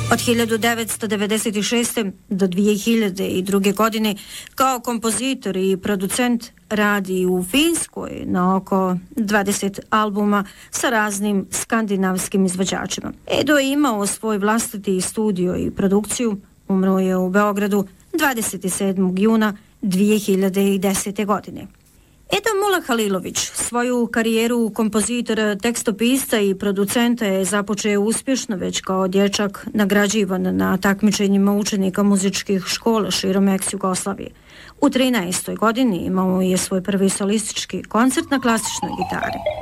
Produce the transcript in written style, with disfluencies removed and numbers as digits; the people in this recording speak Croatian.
Od 1996. do 2002. godine kao kompozitor i producent radi u Finskoj na oko 20 albuma sa raznim skandinavskim izvođačima. Edo je imao svoj vlastiti studio i produkciju, umro je u Beogradu 27. juna 2010. godine. Edo Mulahalilović svoju karijeru kompozitora, tekstopisca i producenta je započeo uspješno već kao dječak, nagrađivan na takmičenjima učenika muzičkih škola širom ex-Jugoslavije. U 13. godini imao je svoj prvi solistički koncert na klasičnoj gitari.